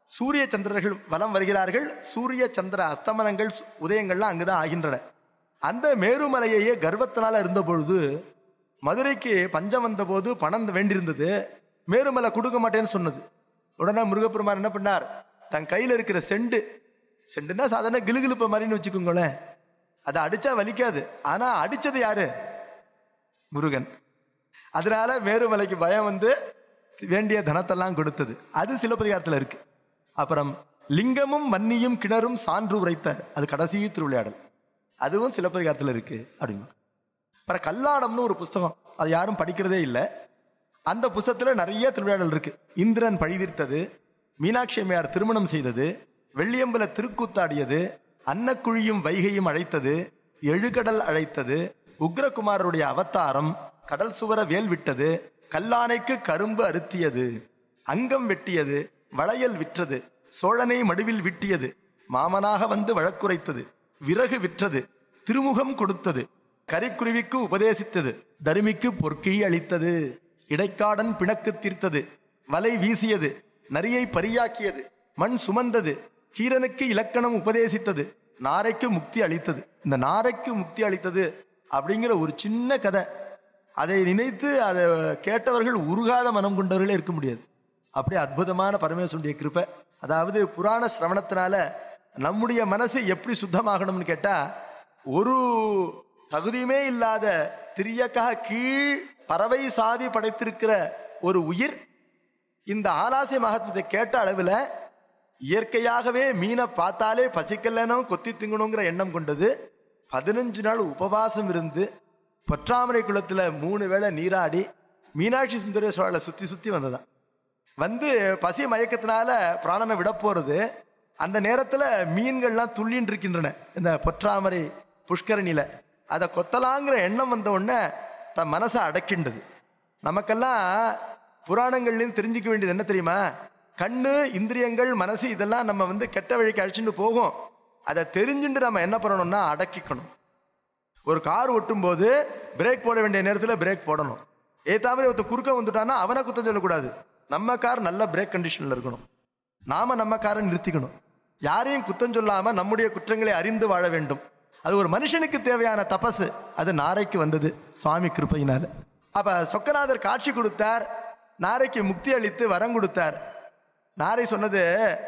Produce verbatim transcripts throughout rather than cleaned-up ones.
சூரிய சந்திரர்கள் வலம் வருகிறார்கள். சூரிய சந்திர அஸ்தமனங்கள் உதயங்கள்லாம் அங்குதான் ஆகின்றன. அந்த மேருமலையையே கர்வத்தினால இருந்த பொழுது மதுரைக்கு பஞ்சம் வந்த போது பணம் வேண்டியிருந்தது. மேருமலை கொடுக்க மாட்டேன்னு சொன்னது. உடனே முருகப்பெருமான் என்ன பண்ணார், தன் கையில் இருக்கிற செண்டு, செண்டுன்னா சாதாரண கிளுகிழுப்ப மாதிரின்னு வச்சுக்கோங்களேன், அதை அடிச்சா வலிக்காது. ஆனா அடிச்சது யாரு? முருகன். அதனால மேருமலைக்கு பயம் வந்து வேண்டிய தனத்தெல்லாம் கொடுத்தது. அது சிலப்பதிகாரத்தில் இருக்கு. அப்புறம் லிங்கமும் மன்னியும் கிணறும் சான்று உரைத்த, அது கடைசி திருவிளையாடல், அதுவும் சிலப்பதிகாரத்தில் இருக்கு அப்படின்னா. அப்புறம் கல்லாடம்னு ஒரு புஸ்தகம், அது யாரும் படிக்கிறதே இல்லை. அந்த புஸ்தகத்தில் நிறைய திருவிளையாடல் இருக்கு. இந்திரன் பழிதீர்த்தது, மீனாட்சி அம்மையார் திருமணம் செய்தது, வெள்ளியம்பல திருக்கூத்தாடியது, அன்னக்குழியும் வைகையும் அழைத்தது, எழுகடல் அழைத்தது, உக்ரகுமாரருடைய அவதாரம், கடல் சுவர வேல் விட்டது, கல்லானைக்கு கரும்பு அறுத்தியது, அங்கம் வெட்டியது, வளையல் விற்றது, சோழனை மடுவில் விட்டியது, மாமனாக வந்து வழக்குரைத்தது, விறகு விற்றது, திருமுகம் கொடுத்தது, கரிக்குருவிக்கு உபதேசித்தது, தருமிக்கு பொற்கிழி அளித்தது, இடைக்காடன் பிணக்கு தீர்த்தது, வலை வீசியது, நரியை பரியாக்கியது, மண் சுமந்தது, கீரனுக்கு இலக்கணம் உபதேசித்தது, நாரைக்கு முக்தி அளித்தது. இந்த நாரைக்கு முக்தி அளித்தது அப்படிங்கிற ஒரு சின்ன கதை, அதை நினைத்து அதை கேட்டவர்கள் உருகாத மனம் கொண்டவர்களே இருக்க முடியாது. அப்படியே அற்புதமான பரமேஸ்வருடைய கிருபை. அதாவது புராண சிரவணத்தினால நம்முடைய மனசு எப்படி சுத்தமாகணும்னு கேட்டா, ஒரு தகுதியுமே இல்லாத திரியக்காக கீழ் பறவை சாதி படைத்திருக்கிற ஒரு உயிர் இந்த ஆலாசிய மகாத்மத்தை கேட்ட அளவில் இயற்கையாகவே மீனை பார்த்தாலே பசிக்கலனும் கொத்தி திங்கணுங்கிற எண்ணம் கொண்டது. பதினஞ்சு நாள் உபவாசம் இருந்து பொற்றாமரை குளத்தில் மூணு வேளை நீராடி மீனாட்சி சுந்தரேஸ்வரரை சுற்றி சுற்றி வந்ததான். வந்து பசி மயக்கத்தினால பிராணனை விட போறது. அந்த நேரத்தில் மீன்கள்லாம் துள்ளின்னு இருக்கின்றன இந்த பொற்றாமரை புஷ்கரணியில. அதை கொத்தலாங்கிற எண்ணம் வந்த உடனே தன் மனசை அடக்கின்றது. நமக்கெல்லாம் புராணங்கள்லையும் தெரிஞ்சுக்க வேண்டியது என்ன தெரியுமா? கண்ணு, இந்திரியங்கள், மனசு இதெல்லாம் நம்ம வந்து கெட்ட வழிக்கு அழிச்சுட்டு போகும். அதை தெரிஞ்சுட்டு நம்ம என்ன பண்ணணும்னா அடக்கிக்கணும். ஒரு கார் ஓட்டும் போது பிரேக் போட வேண்டிய நேரத்தில் பிரேக் போடணும். ஏத்தாமலே ஒருத்த குறுக்க வந்துட்டான்னா அவனை குத்தம் சொல்லக்கூடாது. நம்ம கார் நல்ல பிரேக் கண்டிஷன்ல இருக்கணும். நாம நம்ம காரை நிறுத்திக்கணும். யாரையும் குத்தம் சொல்லாம நம்முடைய குற்றங்களை அறிந்து வாழ வேண்டும். அது ஒரு மனுஷனுக்கு தேவையான தபசு. அது நாரைக்கு வந்தது சுவாமி கிருபையினால. அப்ப சொக்கநாதர் காட்சி கொடுத்தார், நாரைக்கு முக்தி அளித்து வரம் கொடுத்தார். நாரை சொன்னது,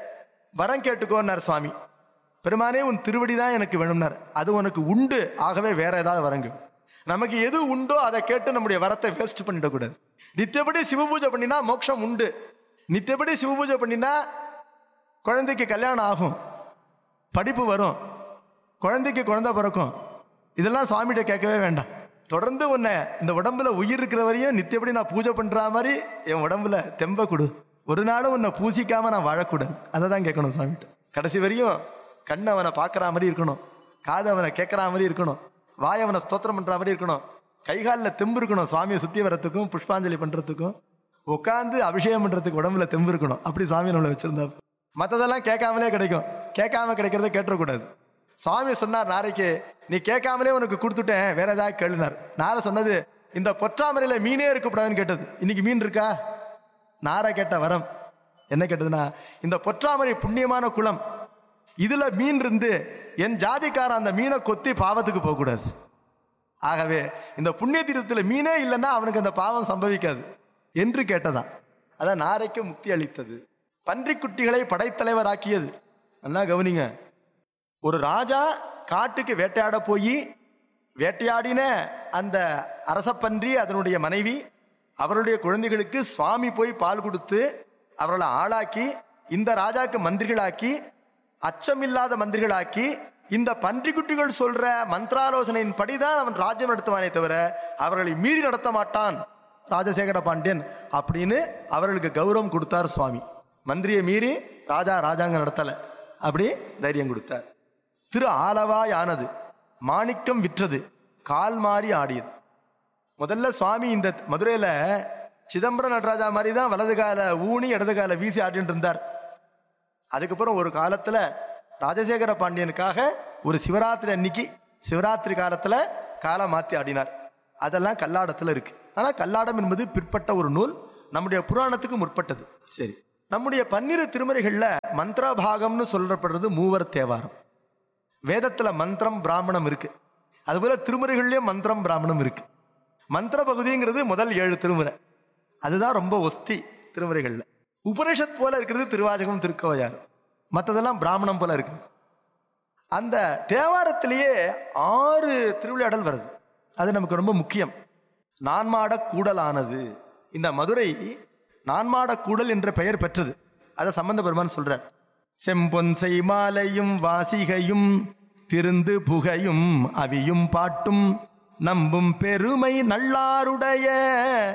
வரம் கேட்டுக்கோன்னார் சுவாமி. பெருமானே உன் திருவடி தான் எனக்கு வேணும்னார். அது உனக்கு உண்டு, ஆகவே வேற ஏதாவது வரங்க. நமக்கு எது உண்டோ அதை கேட்டு நம்முடைய வரத்தை வேஸ்ட் பண்ணிடக்கூடாது. நித்தியப்படி சிவபூஜை பண்ணினா மோட்சம் உண்டு. நித்தியப்படி சிவபூஜை பண்ணினா குழந்தைக்கு கல்யாணம் ஆகும், படிப்பு வரும், குழந்தைக்கு குழந்தை பிறக்கும். இதெல்லாம் சுவாமிகிட்ட கேட்கவே வேண்டாம். தொடர்ந்து உன்னை இந்த உடம்புல உயிர் இருக்கிற வரையும் நித்தியப்படி நான் பூஜை பண்ற மாதிரி என் உடம்புல தெம்ப கொடு. ஒரு நாளும் உன்னை பூசிக்காம நான் வாழக்கூடாது. அதை தான் கேட்கணும் சுவாமிகிட்ட. கடைசி வரையும் கண் அவனை பார்க்குற மாதிரி இருக்கணும், காது அவனை கேட்குற மாதிரி இருக்கணும், வாய் அவனை ஸ்தோத்திரம் பண்ணுற மாதிரி இருக்கணும், கைகாலில் தெம்பு இருக்கணும். சுவாமியை சுற்றி வரத்துக்கும் புஷ்பாஞ்சலி பண்ணுறதுக்கும் உட்காந்து அபிஷேகம் பண்ணுறதுக்கு உடம்புல தெம்பு இருக்கணும். அப்படி சுவாமி நம்மளை வச்சிருந்தா. மற்றதெல்லாம் கேட்காமலே கிடைக்கும். கேட்காம கிடைக்கிறத கேட்டுறக்கூடாது. சுவாமி சொன்னார் நாரைக்கு, நீ கேட்காமலே உனக்கு கொடுத்துட்டேன், வேற ஏதாவது கேளுனார். நாரை சொன்னது, இந்த பொற்றாமரையில மீனே இருக்கக்கூடாதுன்னு கேட்டது. இன்னைக்கு மீன் இருக்கா? நாரை கேட்ட வரம் என்ன கேட்டதுன்னா, இந்த பொற்றாமரை புண்ணியமான குளம், இதுல மீன் இருந்து என் ஜாதிக்காரன் அந்த மீனை கொத்தி பாவத்துக்கு போகக்கூடாது. ஆகவே இந்த புண்ணிய தீர்த்தத்தில் மீனே இல்லைன்னா அவனுக்கு அந்த பாவம் சம்பவிக்காது என்று கேட்டதான். அதான் நாரைக்கு முக்தி அளித்தது. பன்றிக் குட்டிகளை படைத்தலைவராக்கியது. நல்லா கவனிங்க. ஒரு ராஜா காட்டுக்கு வேட்டையாட போய் வேட்டையாடின அந்த அரசப்பன்றி, அதனுடைய மனைவி, அவருடைய குழந்தைகளுக்கு சுவாமி போய் பால் கொடுத்து அவர்களை ஆளாக்கி இந்த ராஜாக்கு மந்திரிகளாக்கி, அச்சமில்லாத மந்திரிகளாக்கி, இந்த பன்றிக்குட்டிகள் சொல்ற மந்திராலோசனையின் படிதான் அவன் ராஜ்யம் நடத்துவானே தவிர அவர்களை மீறி நடத்த மாட்டான் ராஜசேகர பாண்டியன் அப்படின்னு அவர்களுக்கு கௌரவம் கொடுத்தார் சுவாமி. மந்திரியை மீறி ராஜா ராஜாங்க நடத்தல, அப்படி தைரியம் கொடுத்தார். திரு ஆலவாய் ஆனது, மாணிக்கம் விற்றது, கால் மாறி ஆடியது. முதல்ல சுவாமி இந்த மதுரையில சிதம்பரம் நடராஜா மாதிரி தான் வலது கால ஊனி இடது கால வீசி ஆடிட்டு இருந்தார். அதுக்கப்புறம் ஒரு காலத்துல ராஜசேகர பாண்டியனுக்காக ஒரு சிவராத்திரி அன்னைக்கு, சிவராத்திரி காலத்துல காலை மாத்தி ஆடினார். அதெல்லாம் கல்லாடத்துல இருக்கு. ஆனா கல்லாடம் என்பது பிற்பட்ட ஒரு நூல், நம்முடைய புராணத்துக்கு முற்பட்டது. சரி, நம்முடைய பன்னிரு திருமுறைகள்ல மந்திரபாகம்னு சொல்லப்படுறது மூவர் தேவாரம். வேதத்துல மந்திரம் பிராமணம் இருக்கு, அதுபோல திருமுறைகள்லயும் மந்திரம் பிராமணம் இருக்கு. மந்திர பகுதிங்கிறது முதல் ஏழு திருமுறை, அதுதான் ரொம்ப ஒஸ்தி திருமுறைகள்ல. உபனிஷத் போல இருக்கிறது திருவாசகம் திருக்கோவையார், மற்றதெல்லாம் பிராமணம் போல இருக்கு. அந்த தேவாரத்திலேயே ஆறு திருவிளையாடல் வருது, அது நமக்கு ரொம்ப முக்கியம். நான்மாட கூடலானது, இந்த மதுரை நான்மாட கூடல் என்ற பெயர் பெற்றது. அதை சம்பந்த பெருமான் சொல்றார். செம்பொன்சை மாலையும் வாசிகையும் திருந்து புகையும் அவியும் பாட்டும் நம்பும் பெருமை நல்லாருடைய